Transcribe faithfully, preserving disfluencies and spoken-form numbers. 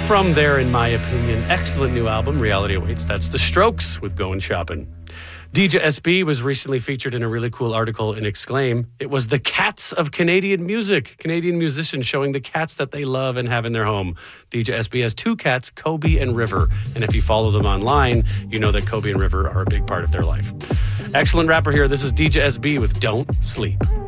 From their, in my opinion, excellent new album, Reality Awaits, that's The Strokes with Goin' Shopping. D J S B was recently featured in a really cool article in Exclaim. It was the cats of Canadian music, Canadian musicians showing the cats that they love and have in their home. D J S B has two cats, Kobe and River. And if you follow them online, you know that Kobe and River are a big part of their life. Excellent rapper here. This is D J S B with Don't Sleep.